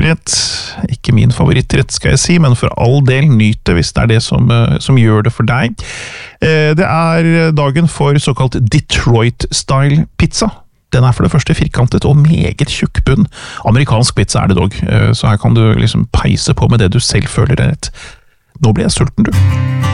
favorittforrett. Ikke min favorittrett, skal jeg si, men for all del nyt det hvis det er det som gjør det for deg. Det er dagen for såkalt Detroit-style pizza. Den er for det første firkantet og meget tjukk bunn. Amerikansk pizza er det dog, så her kan du liksom peise på med det du selv føler er rett. Nå blir jeg sulten, du.